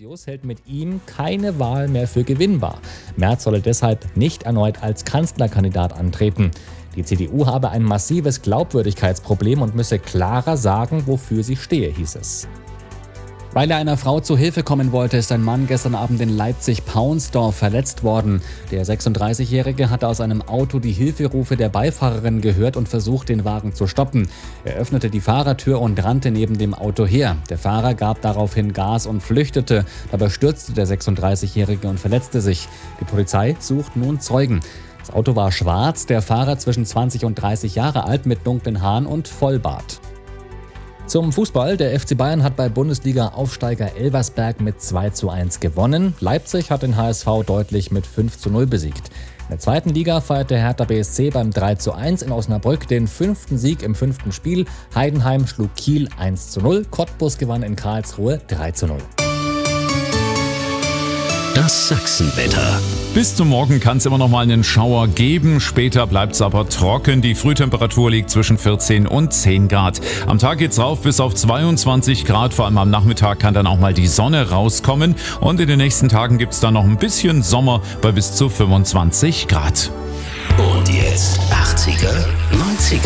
Clusius hält mit ihm keine Wahl mehr für gewinnbar. Merz solle deshalb nicht erneut als Kanzlerkandidat antreten. Die CDU habe ein massives Glaubwürdigkeitsproblem und müsse klarer sagen, wofür sie stehe, hieß es. Weil er einer Frau zu Hilfe kommen wollte, ist ein Mann gestern Abend in Leipzig-Paunsdorf verletzt worden. Der 36-Jährige hatte aus einem Auto die Hilferufe der Beifahrerin gehört und versucht, den Wagen zu stoppen. Er öffnete die Fahrertür und rannte neben dem Auto her. Der Fahrer gab daraufhin Gas und flüchtete. Dabei stürzte der 36-Jährige und verletzte sich. Die Polizei sucht nun Zeugen. Das Auto war schwarz, der Fahrer zwischen 20 und 30 Jahre alt mit dunklen Haaren und Vollbart. Zum Fußball. Der FC Bayern hat bei Bundesliga-Aufsteiger Elversberg mit 2:1 gewonnen. Leipzig hat den HSV deutlich mit 5:0 besiegt. In der zweiten Liga feierte Hertha BSC beim 3:1 in Osnabrück den 5. Sieg im 5. Spiel. Heidenheim schlug Kiel 1:0. Cottbus gewann in Karlsruhe 3:0. Das Sachsenwetter. Bis zum Morgen kann es immer noch mal einen Schauer geben. Später bleibt es aber trocken. Die Frühtemperatur liegt zwischen 14 und 10 Grad. Am Tag geht's rauf bis auf 22 Grad. Vor allem am Nachmittag kann dann auch mal die Sonne rauskommen. Und in den nächsten Tagen gibt's dann noch ein bisschen Sommer bei bis zu 25 Grad. Und jetzt 80er, 90er.